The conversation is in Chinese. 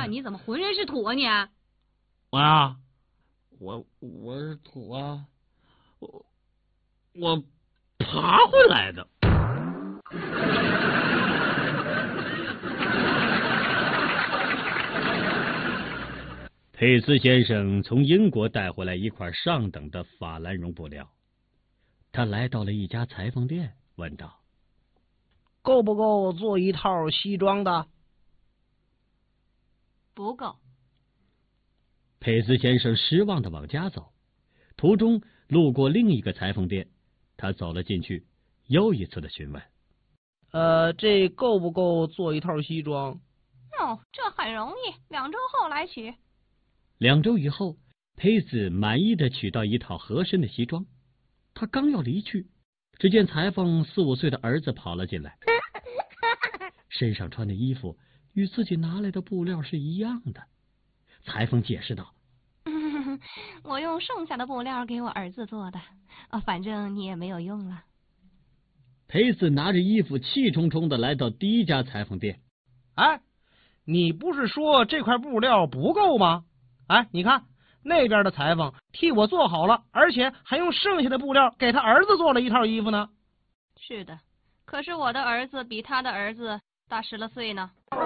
那你怎么浑身是土啊你？ 我呀，我是土啊，我爬回来的。 佩斯先生从英国带回来一块上等的法兰绒布料，他来到了一家裁缝店，问道：“ 够不够做一套西装的？” 不够。 佩斯先生失望地往家走，途中路过另一个裁缝店，他走了进去，又一次的询问：“ 这够不够做一套西装？” 哦，这很容易，2周后来取。 2周以后，佩斯满意的取到一套合身的西装。他刚要离去，只见裁缝4、5岁的儿子跑了进来，身上穿的衣服与自己拿来的布料是一样的。裁缝解释道：“ 我用剩下的布料给我儿子做的，反正你也没有用了。” 佩斯拿着衣服气冲冲的来到第一家裁缝店。 哎，你不是说这块布料不够吗？哎，你看那边的裁缝替我做好了，而且还用剩下的布料给他儿子做了一套衣服呢。 是的，可是我的儿子比他的儿子大10了岁呢。